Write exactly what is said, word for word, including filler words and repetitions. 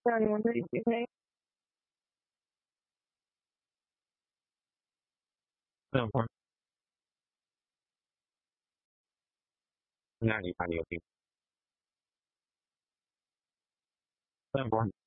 让你们自己匹配。 这会儿那你看你有病，这会儿